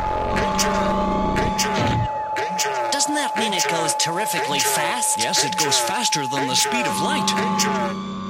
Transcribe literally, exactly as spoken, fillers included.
Doesn't that mean it goes terrifically fast? Yes, it goes faster than the speed of light.